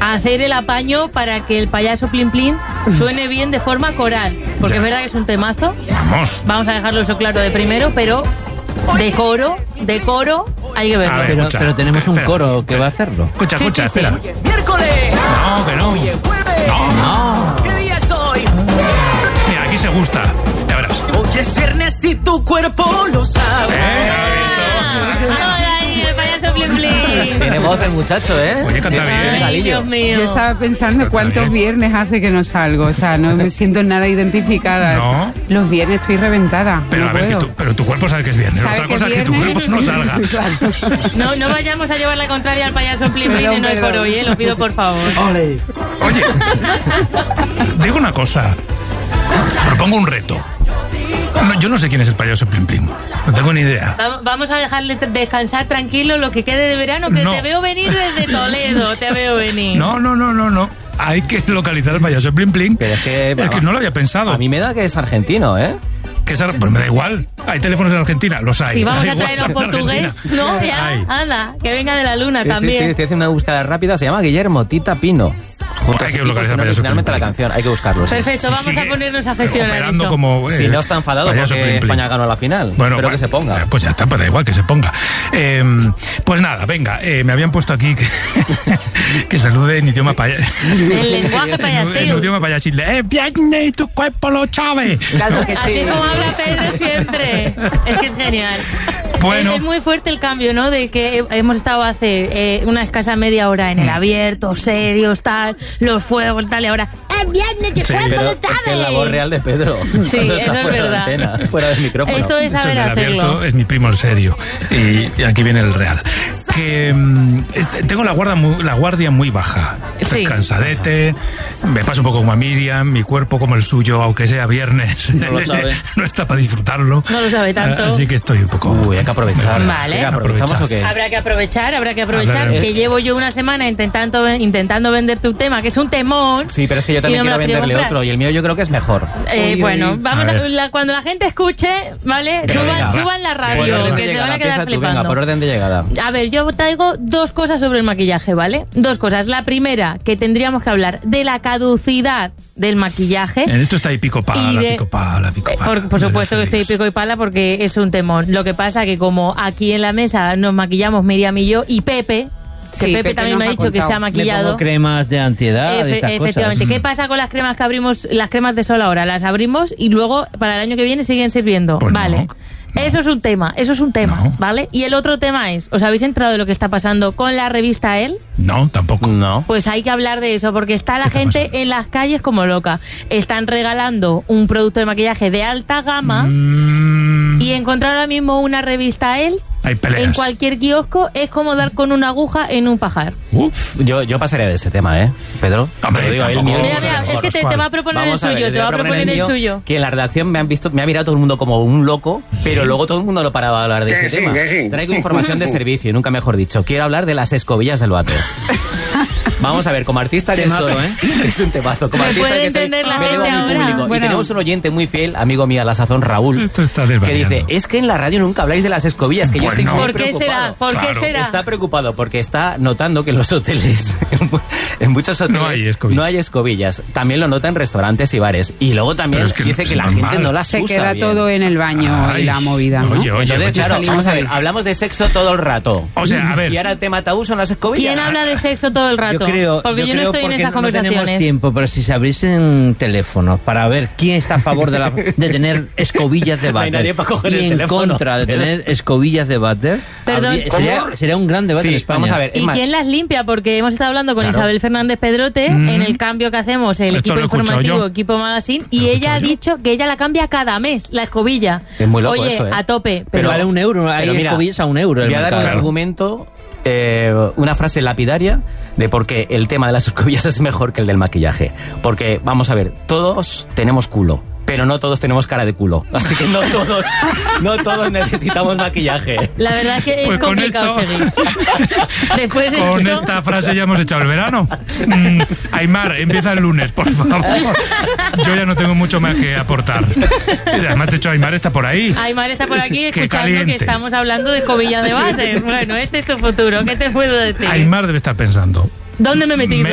hacer el apaño para que el payaso Plin Plin suene bien de forma coral. Porque es verdad que es un temazo. Vamos a dejarlo eso claro de primero, pero de coro, hay que verlo. Pero tenemos un coro que va a hacerlo. Escucha, espera. ¡Miércoles! No, que no. Oye, jueves. No. ¿Qué día es hoy? Mira, aquí se gusta. Ya verás. Hoy es viernes y tu cuerpo lo sabe. El payaso Plin Plin. Tiene voz el muchacho, ¿eh? Oye, canta bien. Ay, Dios mío. Yo estaba pensando cuántos viernes hace que no salgo. O sea, no me siento nada identificada. No. Los viernes estoy reventada. Pero no a ver, puedo. pero tu cuerpo sabe que es viernes. ¿Sabe Otra que cosa es es que tu viernes? cuerpo no salga. Claro. No vayamos a llevar la contraria al payaso Plin Plin en Hoy por Hoy, lo pido por favor. ¡Ole! Oye, digo una cosa. Propongo un reto. No, yo no sé quién es el payaso Plin Plin. No tengo ni idea. Vamos a dejarle descansar tranquilo lo que quede de verano, que No. te veo venir desde Toledo, te veo venir. No. Hay que localizar al payaso Plin Plin. Pero es que no lo había pensado. A mí me da que es argentino, ¿eh? Pues me da igual. Hay teléfonos en Argentina, los hay. Si vamos Hay a traer a WhatsApp en portugués, Argentina. no, ya, Hay. anda, que venga de la luna Sí, también. estoy haciendo una búsqueda rápida. Se llama Guillermo Tita Pino. Hay que localizar al payaso Finalmente Plin la Plin. canción, hay que buscarlo. Sí. Perfecto, vamos Sigue a ponernos a gestionar operando eso. como, Si no está enfadado payaso porque Plin Plin. España ganó la final. Bueno, Espero que se ponga. Pues ya está, pues da igual que se ponga. Pues nada, venga, me habían puesto aquí que salude en idioma El lenguaje en payasil. idioma payasil. Viernes y tu cuerpo lo sabe. Claro que Así sí. es como habla Pedro siempre. Es que es genial. Bueno. Es muy fuerte el cambio, ¿no? De que hemos estado hace una escasa media hora en el abierto, serios, tal, los fuegos, tal, y ahora ¡es viernes, tu cuerpo Pero lo es que es sabe! la voz real de Pedro. Sí, Cuando está eso es fuera de verdad. antena, fuera del micrófono. Esto es De hecho, saber el del hacerlo. abierto es mi primo el serio. Y aquí viene el real. Que tengo la guardia muy baja. Estoy Sí. cansadete, me paso un poco como a Miriam, mi cuerpo como el suyo, aunque sea viernes, No lo sabe. no está para disfrutarlo. No lo sabe tanto. Así que estoy un poco... Uy, hay que aprovechar. Vale. Venga, ¿aprovechamos o qué? Habrá que aprovechar, Hablar- que llevo yo una semana intentando venderte un tema, que es un temón. Sí, pero es que yo Y también no me quiero lo quiero venderle comprar. otro y el mío yo creo que es mejor. Bueno, vamos A a ver. cuando la gente escuche, ¿vale? Venga, Suban la Por radio, orden de que se van llegada, a quedar empieza tú, venga, flipando. por orden de llegada. A ver, yo traigo dos cosas sobre el maquillaje, ¿vale? Dos cosas. La primera, que tendríamos que hablar de la caducidad del maquillaje. En esto está ahí pico pala, Y de- pico pala. Por supuesto que estoy pico y pala porque es un temón. Lo que pasa que como aquí en la mesa nos maquillamos Miriam y yo y Pepe, que Sí, Pepe también nos me ha dicho que se ha Le maquillado. pongo cremas de antiedad, de estas Efectivamente. cosas. ¿Qué pasa con las cremas que abrimos, las cremas de sol ahora? Las abrimos y luego para el año que viene siguen sirviendo. Pues vale. no. Eso es un tema, No. ¿vale? Y el otro tema es, ¿os habéis enterado de lo que está pasando con la revista Elle? No, tampoco. No. Pues hay que hablar de eso, porque está la ¿Qué está gente pasando? en las calles como loca. Están regalando un producto de maquillaje de alta gama y encontrar ahora mismo una revista Elle Hay peleas. en cualquier kiosco es como dar con una aguja en un pajar. Uf. Yo pasaría de ese tema, ¿eh? Pedro. Hombre, te lo digo, el tampoco. mío Mira, es mira, mejor. es que te ¿cuál? va a proponer Vamos el a ver, suyo, le te va a voy proponer el mío, suyo. Que en la redacción me ha mirado todo el mundo como un loco, pero luego todo el mundo no paraba de hablar de ese tema. Traigo información de servicio, nunca mejor dicho. Quiero hablar de las escobillas del váter. Vamos a ver, como artista que Temazo, soy, es un temazo. Como Me artista puede que soy, entender la me debo gente a mi ahora. público. Bueno. Y tenemos un oyente muy fiel, amigo mío, a la sazón, Raúl, Esto está que desvariando. dice, es que en la radio nunca habláis de las escobillas, que yo estoy Bueno. muy ¿Por qué preocupado. será? ¿Por qué Claro. será? Está preocupado porque está notando que en los hoteles, en muchos hoteles, No hay escobillas. no hay escobillas. También lo nota en restaurantes y bares. Y luego también Pero es que dice es que la normal. gente no las Se usa queda bien. todo en el baño Ay, y la movida, ¿no? oye, Entonces, claro, salimos vamos a ahí. ver, hablamos de sexo todo el rato. O sea, a ver. Y ahora el tema tabú son las escobillas. ¿Quién habla de sexo todo el rato? Yo creo, porque yo no creo estoy en porque esas no tenemos conversaciones. tiempo, pero si se abriesen teléfonos para ver quién está a favor de tener escobillas de No hay váter nadie para coger y el en teléfono. contra de tener escobillas de váter, Perdón, sería un gran debate en Sí, España. vamos a ver. es ¿Y más, quién las limpia? Porque hemos estado hablando con Claro. Isabel Fernández Pedrote en el cambio que hacemos, el Esto equipo lo he escuchado informativo, yo. equipo magazine, Lo y he ella ha escuchado yo. dicho que ella la cambia cada mes, la escobilla. Es muy loco Oye, eso, ¿eh? a tope. pero vale €1, hay pero mira, escobillas a €1 el Voy a dar un mercado. argumento, una frase lapidaria de por qué el tema de las escobillas es mejor que el del maquillaje. Porque, vamos a ver, todos tenemos culo, pero no todos tenemos cara de culo. Así que no todos necesitamos maquillaje. La verdad es que es Pues con complicado esto- seguir. Después de Con esto, esta frase ya hemos echado el verano. Aymar, empieza el lunes, por favor. Yo ya no tengo mucho más que aportar. Además, de hecho, Aymar está por ahí. Aymar está por aquí Qué escuchando caliente. que estamos hablando de escobillas de váter. Bueno, este es tu futuro. ¿Qué te puedo decir? Aymar debe estar pensando. ¿Dónde me he metido?